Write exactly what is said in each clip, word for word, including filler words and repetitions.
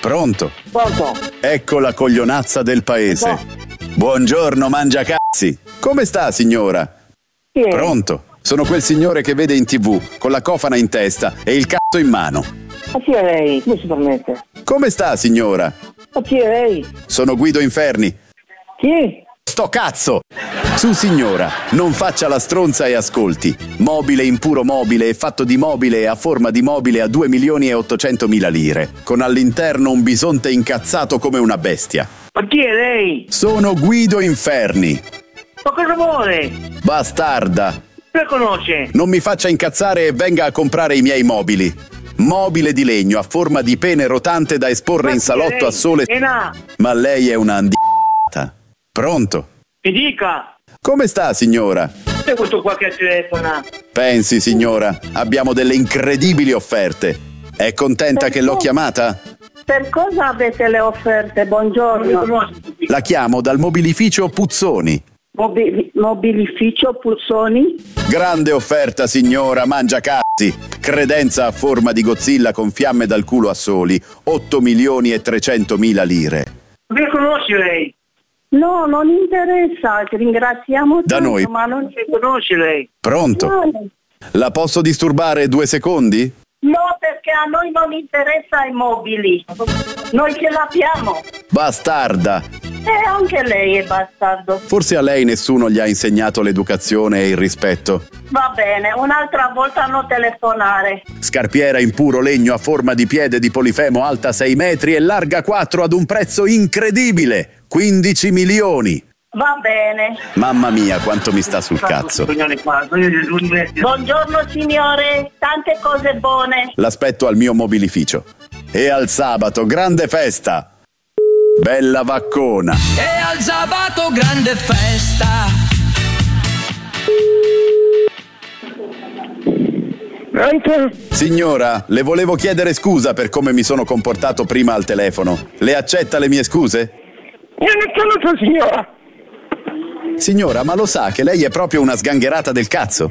Pronto? Pronto? Ecco la coglionazza del paese. No. Buongiorno, mangiacazzi. Come sta, signora? Chi è? Pronto? Sono quel signore che vede in tv con la cofana in testa e il cazzo in mano. Ma chi è lei? Come si permette? Come sta, signora? Ma chi è lei? Sono Guido Inferni. Chi? Sto cazzo! Su, signora, non faccia la stronza e ascolti. Mobile impuro mobile è fatto di mobile e a forma di mobile a due milioni e ottocentomila lire, con all'interno un bisonte incazzato come una bestia. Ma chi è lei? Sono Guido Inferni. Ma cosa vuole? Bastarda! La conosce? Non mi faccia incazzare e venga a comprare i miei mobili. Mobile di legno a forma di pene rotante da esporre Ma in chi è salotto lei? a sole. E là, Ma lei è una andata. Pronto? mi dica. Come sta, signora? C'è questo qua che telefona? Pensi, signora, abbiamo delle incredibili offerte. È contenta che l'ho chiamata? Per cosa avete le offerte? Buongiorno. La chiamo dal mobilificio Puzzoni. Mobi- mobilificio Puzzoni? Grande offerta, signora, mangia cazzi. Credenza a forma di Godzilla con fiamme dal culo a soli. otto milioni e trecentomila lire. Mi conosce lei? No, non interessa, ti ringraziamo Da tanto, noi. ma non Mi conosce lei? Pronto? No, La posso disturbare due secondi? no, perché a noi non interessa i mobili. Noi ce l'abbiamo. Bastarda! E anche lei è bastardo. Forse a lei nessuno gli ha insegnato l'educazione e il rispetto. Va bene, un'altra volta non telefonare. Scarpiera in puro legno a forma di piede di polifemo alta sei metri e larga quattro ad un prezzo incredibile. quindici milioni. Va bene. Mamma mia, quanto mi sta sul cazzo. Buongiorno signore, tante cose buone. L'aspetto al mio mobilificio. E al sabato, grande festa. Bella vaccona. E al sabato grande festa. Pronto? Signora, le volevo chiedere scusa per come mi sono comportato prima al telefono. Le accetta le mie scuse? Io non conosco signora. Signora, ma lo sa che lei è proprio una sgangherata del cazzo?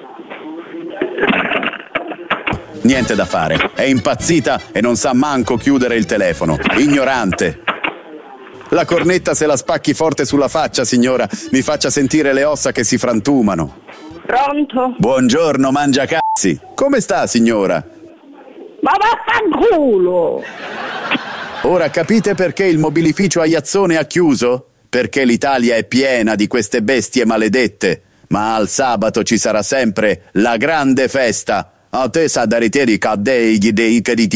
Niente da fare. È impazzita e non sa manco chiudere il telefono. Ignorante. La cornetta se la spacchi forte sulla faccia, signora. Mi faccia sentire le ossa che si frantumano. Pronto? Buongiorno, mangiacazzi. Come sta, signora? Ma vaffanculo! Ora capite perché il mobilificio a Iazzone ha chiuso? Perché l'Italia è piena di queste bestie maledette. Ma al sabato ci sarà sempre la grande festa. A te sa dare te ricadde i dei che di